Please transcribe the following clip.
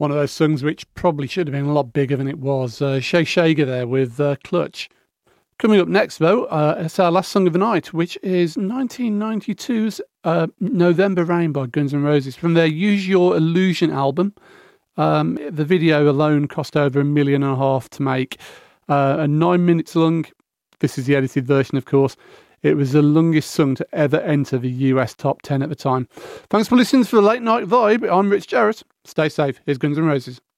One of those songs which probably should have been a lot bigger than it was. Shay Shager there with Clutch. Coming up next, though, it's our last song of the night, which is 1992's November Rain by Guns N' Roses from their Use Your Illusion album. The video alone cost over $1.5 million to make, and 9 minutes long. This is the edited version, of course. It was the longest song to ever enter the US top 10 at the time. Thanks for listening to the Late Night Vibe. I'm Rich Jarrett. Stay safe. Here's Guns N' Roses.